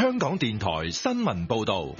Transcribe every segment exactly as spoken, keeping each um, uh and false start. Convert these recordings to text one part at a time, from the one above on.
香港電台新聞報道。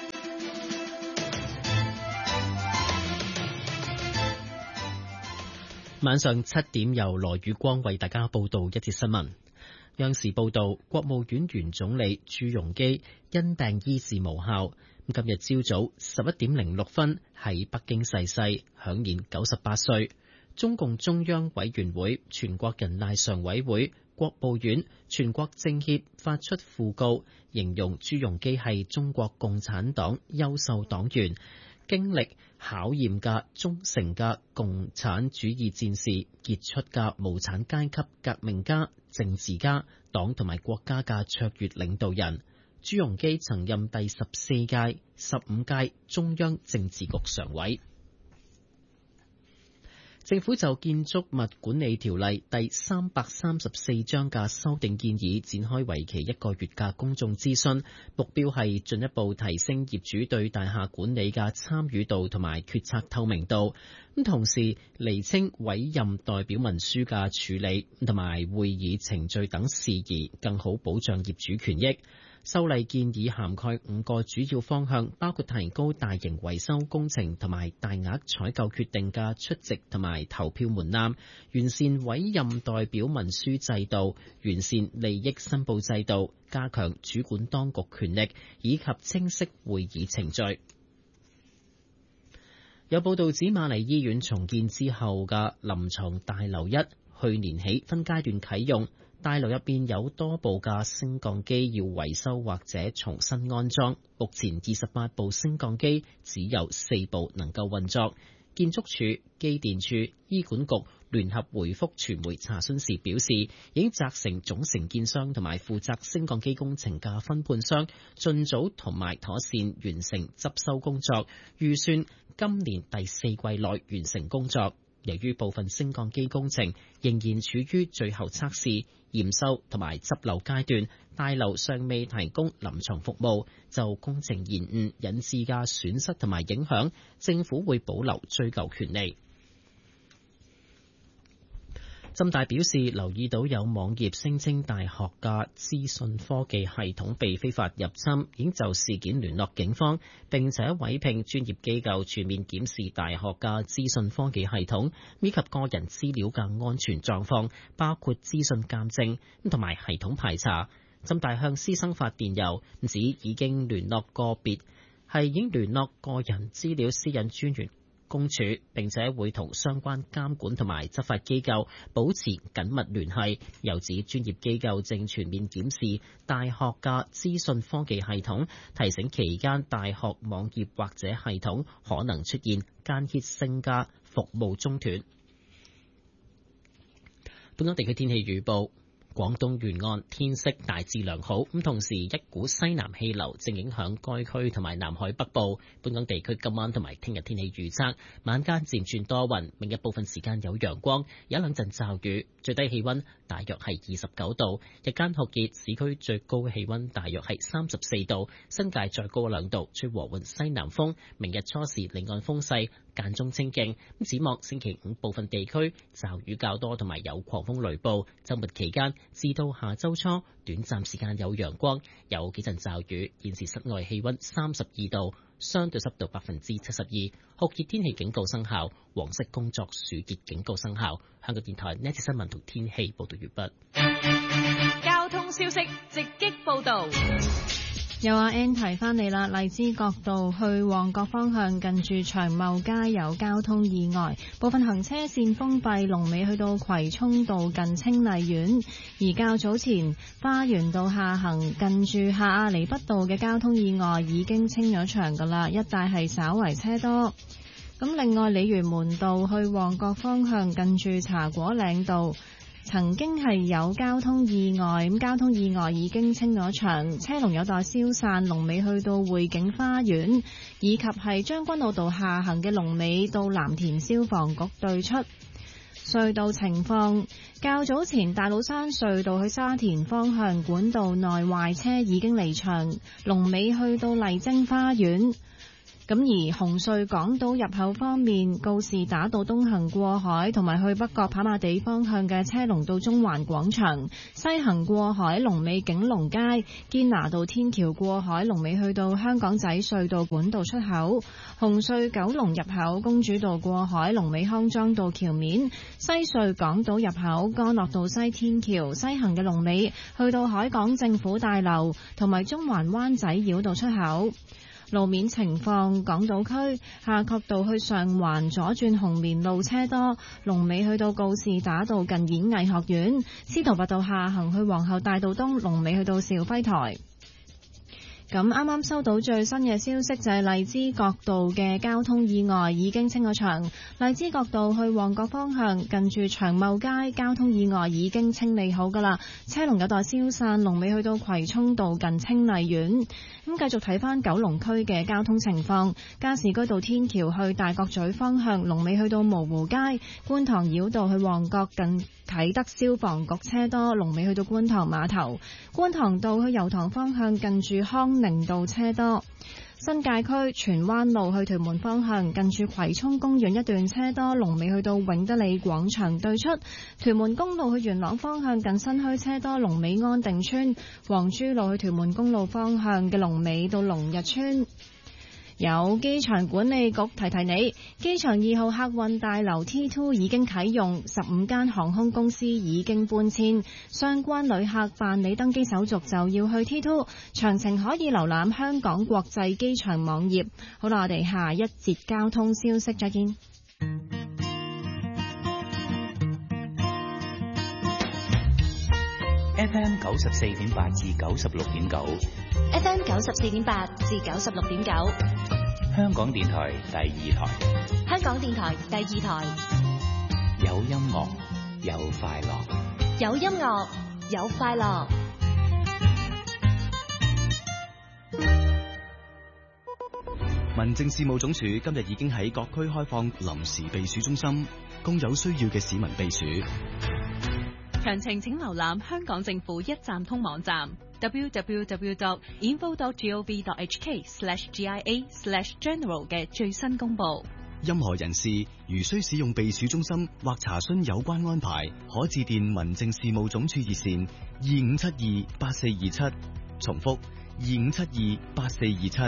晚上七點由羅宇光為大家報道一節新聞。央視報道，國務院原總理朱鎔基因病醫治無效，今日朝早十一點零六分喺北京逝世，享年九十八歲。中共中央委員會、全國人大常委會、國務院、全國政協發出訃告，形容朱鎔基係中國共產黨優秀黨員，經歷考驗嘅忠誠嘅共產主義戰士，傑出嘅無產階級革命家、政治家、黨同埋國家嘅卓越領導人。朱鎔基曾任第十四屆、十五屆中央政治局常委。政府就建築物管理條例第三百三十四章嘅修訂建議展開為期一個月嘅公眾諮詢，目標係進一步提升業主對大廈管理嘅參與度同埋決策透明度，咁同時釐清委任代表文書嘅處理同埋會議程序等事宜，更好保障業主權益。修例建議涵蓋五個主要方向，包括提高大型維修工程同埋大額採購決定嘅出席同埋投票門檻，完善委任代表文書制度，完善利益申報制度，加強主管當局權力，以及清晰會議程序。有報道指瑪麗醫院重建之後嘅臨床大樓一去年起分階段啟用。大樓入邊有多部嘅升降機要維修或者重新安裝，目前二十八部升降機只有四部能夠運作。建築署、機電署、醫管局聯合回覆傳媒查詢時表示，已經責成總承建商同埋負責升降機工程嘅分判商，盡早同埋妥善完成執修工作，預算今年第四季內完成工作。由於部分升降機工程仍然處於最後測試、驗收同埋執漏階段，大樓尚未提供臨床服務，就工程延誤引致嘅損失同埋影響，政府會保留追究權利。浸大表示留意到有網頁聲稱大學嘅資訊科技系統被非法入侵，已經就事件聯絡警方，並且委聘專業機構全面檢視大學嘅資訊科技系統以及個人資料嘅安全狀況，包括資訊鑑證同埋系統排查。浸大向師生發電郵，指已經聯絡個別係已經聯絡個人資料私隱專員公署，並且會同相關監管同埋執法機構保持緊密聯繫。又指專業機構正全面檢視大學嘅資訊科技系統，提醒期間大學網頁或者系統可能出現間歇性嘅服務中斷。本港地區天氣預報。廣東沿岸天色大致良好，咁同時一股西南氣流正影響該區同埋南海北部。本港地區今晚同埋聽日天氣預測：晚間漸轉多雲，明日部分時間有陽光，有一兩陣驟雨，最低氣溫大約係二十九度，日間酷熱，市區最高氣溫大約係三十四度，新界再高兩度，吹和緩西南風。明日初時離岸風勢間中清勁，咁展望星期五部分地區驟雨較多，同埋有狂風雷暴。週末期間至到下周初，短暫時間有陽光，有幾陣驟雨。現時室外氣溫三十二度，相對濕度百分之七十二，酷熱天氣警告生效，黃色工作暑熱警告生效。香港電台呢一節新聞同天氣報道完畢。 交通消息直擊報道。 有阿 N 提翻你啦，荔枝角道去旺角方向近住長茂街有交通意外，部分行車線封閉，龍尾去到葵涌道近清麗苑。而較早前花園道下行近住下亞厘畢道嘅交通意外已經清咗場噶啦，一帶係稍為車多。咁另外鯉魚門道去旺角方向近住茶果嶺道曾經係有交通意外，咁交通意外已經清咗場，車龍有待消散，龍尾去到匯景花園，以及係將軍澳道下行嘅龍尾到藍田消防局對出。隧道情況，較早前大老山隧道去沙田方向管道內壞車已經離場，龍尾去到麗晶花園。 咁而紅隧港島入口方面，告士打道東行過海同埋去北角跑馬地方向嘅車龍到中環廣場，西行過海龍尾景隆街，堅拿道天橋過海龍尾去到香港仔隧道管道出口，紅隧九龍入口公主道過海龍尾康莊道橋面，西隧港島入口干諾道西天橋西行嘅龍尾去到海港政府大樓同埋中環灣仔繞道出口。路面情況，港島區夏慤道去上環左轉紅棉路車多，龍尾去到告士打道近演藝學院，司徒拔道下行去皇后大道東龍尾去到肇輝台。咁啱啱收到最新嘅消息，就係荔枝角道嘅交通意外已經清咗場，荔枝角道去旺角方向近住長茂街交通意外已經清理好噶啦，車龍有待消散，龍尾去到葵涌道近清麗苑。咁繼續睇翻九龍區嘅交通情況，加士居道天橋去大角咀方向龍尾去到蕪湖街，觀塘繞道去旺角近啟德消防局車多，龍尾去到觀塘碼頭，觀塘道去油塘方向近住康寧道車多。新界區荃灣路去屯門方向近住葵涌公園一段車多，龍尾去到永德里廣場對出。屯門公路去元朗方向近新墟車多，龍尾安定村。黃珠路去屯門公路方向嘅龍尾到龍日村。有機場管理局提提你，機場二號客運大樓 T 二 已經啟用，十五間航空公司已經搬遷，相關旅客辦理登機手續就要去 T 二，詳情可以瀏覽香港國際機場網頁。好啦，我哋下一節交通消息再見。 F M 九十四點八至九十六點九 F M 九十四點八至九十六點九， 香港電台第二台， 香港電台第二台， 有音樂有快樂， 有音樂有快樂。 民政事務總署今日已經喺各區開放臨時避暑中心，供有需要嘅市民避暑。 詳情請瀏覽香港政府一站通網站 double-u double-u double-u dot info dot gov dot h k slash g i a slash general 嘅最新公佈。 任何人士如需使用避暑中心或查詢有關安排，可致電民政事務總署熱線二五七二八四二七，重複二五七二八四二七。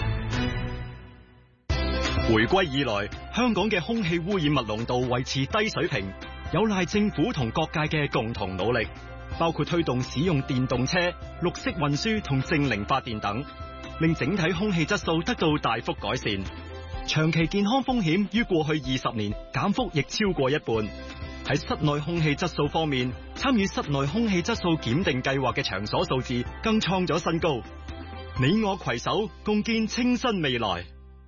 回歸以來，香港嘅空氣污染物濃度維持低水平，有賴政府同各界嘅共同努力，包括推動使用電動車、綠色運輸同淨零發電等，令整體空氣質素得到大幅改善。長期健康風險於過去二十年減幅亦超過一半。喺室內空氣質素方面，參與室內空氣質素檢定計劃嘅場所數字更創咗新高。你我攜手共建清新未來。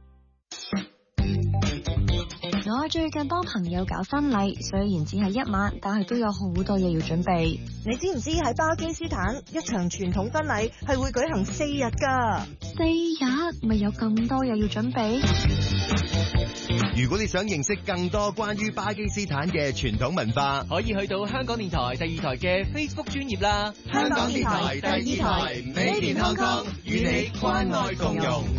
我最近幫朋友搞婚禮，雖然只係一晚，但係都有好多嘢要準備。 你知唔知喺巴基斯坦一場傳統婚禮係會舉行四日㗎？ 四日咪有咁多嘢要準備？ 如果你想認識更多關於巴基斯坦嘅傳統文化， 可以去到香港電台第二台嘅 Facebook 專頁啦。 香港電台第二台，Made in Hong Kong，與你關愛共融。